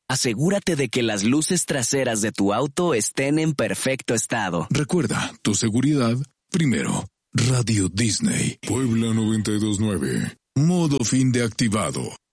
Asegúrate de que las luces traseras de tu auto estén en perfecto estado. Recuerda, tu seguridad primero. Radio Disney, Puebla 92.9. Modo fin de activado.